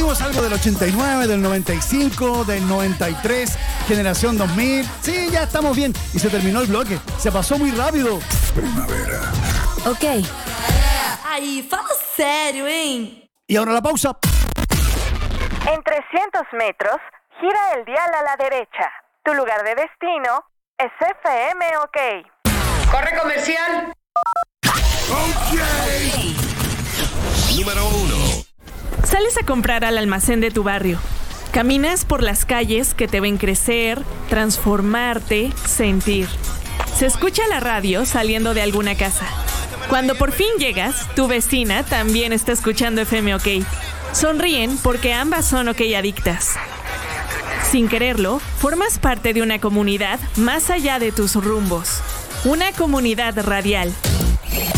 Oímos algo del 89, del 95, del 93, generación 2000. Sí, ya estamos bien. Y se terminó el bloque. Se pasó muy rápido. Primavera. Ok. Aí, fala sério, hein? Y ahora la pausa. En 300 metros, gira el dial a la derecha. Tu lugar de destino es FM OK. ¡Corre comercial! Ok. Número 1. Sales a comprar al almacén de tu barrio. Caminas por las calles que te ven crecer, transformarte, sentir. Se escucha la radio saliendo de alguna casa. Cuando por fin llegas, tu vecina también está escuchando FM OK. Sonríen porque ambas son OK adictas. Sin quererlo, formas parte de una comunidad más allá de tus rumbos. Una comunidad radial.